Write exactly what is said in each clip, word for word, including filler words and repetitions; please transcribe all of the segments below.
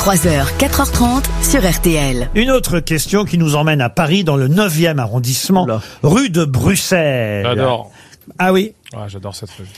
trois heures, quatre heures trente sur R T L. Une autre question qui nous emmène à Paris, dans le neuvième arrondissement, Oula. rue de Bruxelles. J'adore. Ah oui? Ah, j'adore cette rue.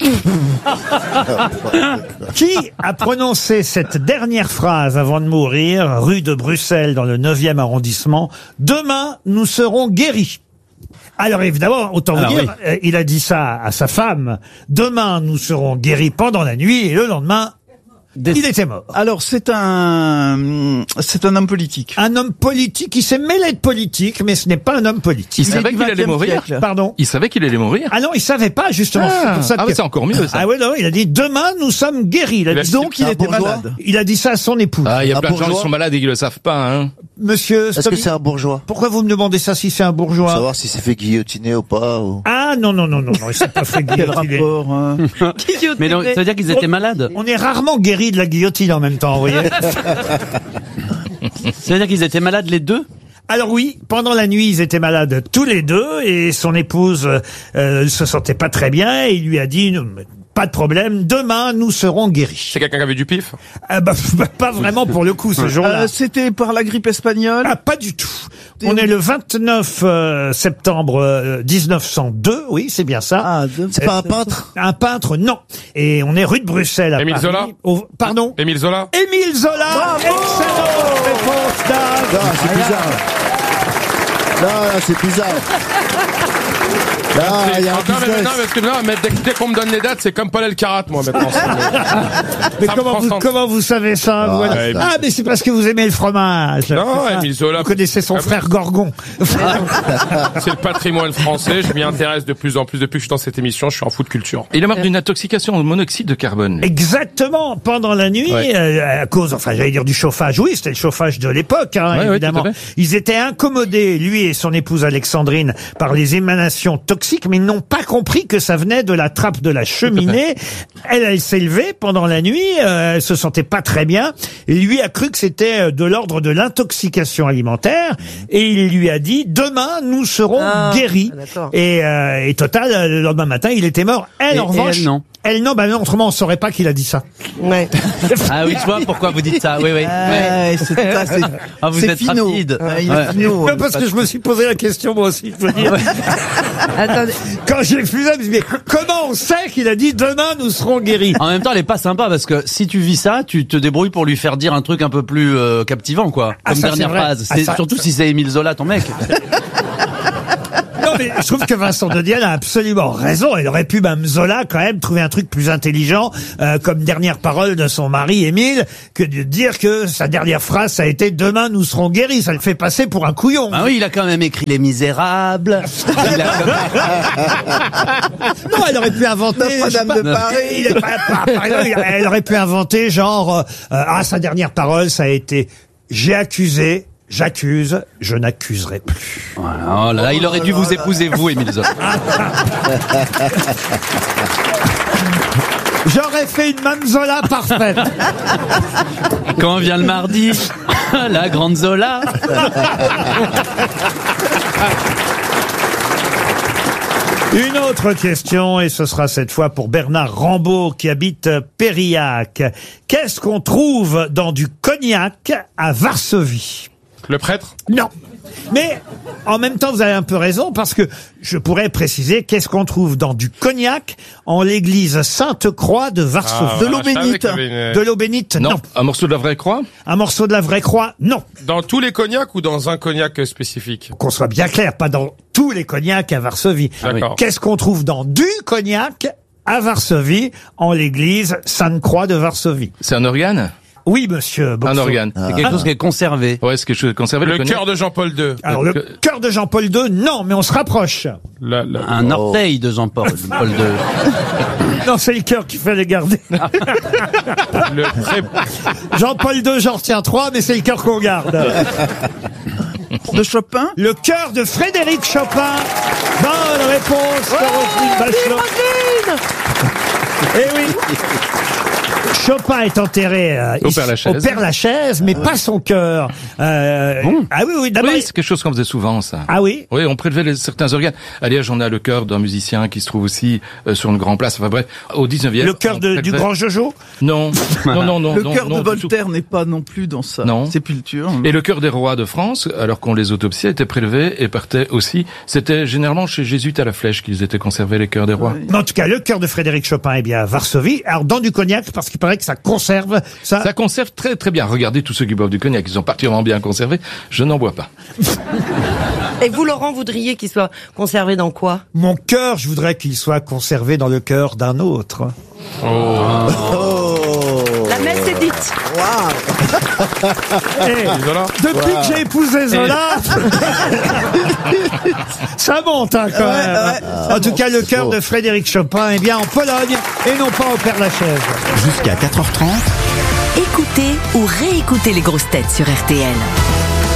Qui a prononcé cette dernière phrase avant de mourir, rue de Bruxelles, dans le neuvième arrondissement? Demain, nous serons guéris. Alors évidemment, autant Alors, vous dire, oui. euh, il a dit ça à sa femme. Demain, nous serons guéris pendant la nuit, et le lendemain, Des... il était mort. Alors c'est un c'est un homme politique. Un homme politique, il s'est mêlé de politique, mais ce n'est pas un homme politique. Il savait qu'il allait mourir. siècle. Pardon. Il savait qu'il allait mourir. Ah non, il savait pas, justement. Ah, c'est pour ça ah que... ouais, c'est encore mieux, ça. Ah ouais, non, il a dit, demain, nous sommes guéris. Il a Il a dit, dit- donc, il un était bourgeois. malade. Il a dit ça à son épouse. Ah, il y a Un plein de gens qui bourgeois. sont malades et qui le savent pas, hein. Monsieur Est-ce que Stomy, c'est un bourgeois? pourquoi vous me demandez ça si c'est un bourgeois? Savoir si c'est fait guillotiner ou pas. Ou... Ah non, non, non, non, non, il s'est pas fait Quel guillotiner. rapport hein Mais donc, ça veut dire qu'ils étaient malades? On est rarement guéris de la guillotine en même temps, vous voyez. Ça veut dire qu'ils étaient malades les deux? Alors oui, pendant la nuit, ils étaient malades tous les deux et son épouse euh, ne se sentait pas très bien et il lui a dit, pas de problème, demain, nous serons guéris. C'est quelqu'un qui avait du pif? Ah bah, pas vraiment pour le coup, ce jour-là. Euh, C'était par la grippe espagnole. Ah, pas du tout. On est le vingt-neuf euh, septembre euh, dix-neuf cent deux, oui, c'est bien ça. Ah, de- C'est pas un peintre? Un peintre, non. Et on est rue de Bruxelles à Émile Paris. Zola Au- Pardon? Émile Zola? Émile Zola. Excellente réponse, Dave. Non, c'est bizarre. Non, non, c'est bizarre. Non, il y a un non, mais, business. non, parce que non, mais dès, dès qu'on me donne les dates, c'est comme Paul Elkarat, moi, maintenant. Mais Ça me comment vous, transcende. comment vous savez ça? Ah, vous ouais, Ah, mais c'est parce que vous aimez le fromage. Non, C'est ça. Émile Zola. Vous connaissez son Ah, frère Gorgon. C'est le patrimoine français, je m'y intéresse de plus en plus. Depuis que je suis dans cette émission, je suis en foot culture. Il est mort d'une intoxication au monoxyde de carbone. Exactement, pendant la nuit, Ouais. euh, à cause, enfin, j'allais dire du chauffage. Oui, c'était le chauffage de l'époque, hein, Ouais, ouais, évidemment. tout à fait. Ils étaient incommodés, lui et son épouse Alexandrine, par les émanations toxiques, mais ils n'ont pas compris que ça venait de la trappe de la cheminée. Elle, elle s'est levée pendant la nuit, euh, elle se sentait pas très bien, et lui a cru que c'était de l'ordre de l'intoxication alimentaire, et il lui a dit, demain, nous serons Ah, guéris. d'accord. Et, euh, et total, le lendemain matin, il était mort. Elle, Et- en et revanche, elle, non. Elle, non, bah non, autrement, on saurait pas qu'il a dit ça. Ouais. Ah oui, je vois pourquoi vous dites ça. Oui, oui. Ouais, c'est ça, c'est Ah, vous c'est êtes finot. rapide. Ouais, il est Ouais. finot. Non, parce que je me suis posé la question, moi aussi, je peux dire. Attendez. Quand j'ai vu ça, je me suis dit, mais comment on sait qu'il a dit demain nous serons guéris? En même temps, elle est pas sympa parce que si tu vis ça, tu te débrouilles pour lui faire dire un truc un peu plus euh, captivant, quoi. Ah, Comme ça, dernière c'est vrai. phrase. Ah, C'est- ça- surtout ça- si c'est Émile Zola, ton mec. Non, mais je trouve que Vincent de Dienne a absolument raison. Il aurait pu, même Zola, quand même, trouver un truc plus intelligent, euh, comme dernière parole de son mari, Émile, que de dire que sa dernière phrase, ça a été « Demain, nous serons guéris ». Ça le fait passer pour un couillon. Ah oui, il a quand même écrit Les Misérables. Il a quand même- Non, elle aurait pu inventer... je sais Notre-Dame de pas, Paris. il- par- par- par exemple, elle aurait pu inventer genre... euh, euh, ah, sa dernière parole, ça a été « J'ai accusé... J'accuse, je n'accuserai plus. » Voilà, oh là là, il aurait dû vous épouser, vous, Émile Zola. J'aurais fait une Mamzola parfaite. Quand vient le mardi, la grande Zola. Une autre question, et ce sera cette fois pour Bernard Rambaud qui habite Périac. Qu'est-ce qu'on trouve dans du cognac à Varsovie? Le prêtre? Non. Mais en même temps, vous avez un peu raison, parce que je pourrais préciser qu'est-ce qu'on trouve dans du cognac en l'église Sainte-Croix de Varsovie. Ah, De l'eau voilà, je savais bénite. qu'il y avait une- De l'eau bénite, non. Non. Un morceau de la vraie croix? Un morceau de la vraie croix, non. Dans tous les cognacs ou dans un cognac spécifique? Qu'on soit bien clair, pas dans tous les cognacs à Varsovie. D'accord. Qu'est-ce qu'on trouve dans du cognac à Varsovie, en l'église Sainte-Croix de Varsovie? C'est un organe? Oui, monsieur Boxo. Un organe. C'est quelque chose qui est conservé. Ouais, est-ce que je conserve le Le cognac? cœur de Jean-Paul deux. Alors, le Que- cœur de Jean-Paul deux, non, mais on se rapproche. La- la- Un orteil de Jean-Paul. Paul de... Non, c'est le cœur qu'il fallait garder. le pré- Jean-Paul deux, j'en retiens trois, mais c'est le cœur qu'on garde. De Chopin. Le cœur de Frédéric Chopin. Bonne réponse de Roselyne Bachelot. Eh oui. Chopin est enterré euh, Au ici- Père-Lachaise. au Père-Lachaise, mais pas son cœur. Euh, ah oui, oui, d'abord. Oui, c'est quelque chose qu'on faisait souvent, ça. Ah oui. Oui, on prélevait les, certains organes. À Liège, on a le cœur d'un musicien qui se trouve aussi euh, sur une grande place. Enfin bref, au dix-neuvième. Le cœur on de- du prélevait- grand Jojo. Non, non, non, non. Le non, cœur non, de du tout. Voltaire n'est pas non plus dans sa Non. sépulture. Et le cœur des rois de France, alors qu'on les autopsiait, était prélevé et partait aussi. C'était généralement chez Jésuite à la Flèche qu'ils étaient conservés, les cœurs des rois. Mais en tout cas, le cœur de Frédéric Chopin est bien à Varsovie. Alors, dans du cognac, parce qu'il paraît que ça conserve ça. Ça conserve très très bien. Regardez tous ceux qui boivent du cognac, ils sont particulièrement bien conservés. Je n'en bois pas. Et vous, Laurent, voudriez qu'il soit conservé dans quoi? Mon cœur, je voudrais qu'il soit conservé dans le cœur d'un autre. La messe est dite. Eh, Zola. depuis que j'ai épousé Zola, ça monte hein, quand même. En tout cas, le cœur de Frédéric Chopin est bien en Pologne et non pas au Père-Lachaise. Jusqu'à quatre heures trente, écoutez ou réécoutez les grosses têtes sur R T L.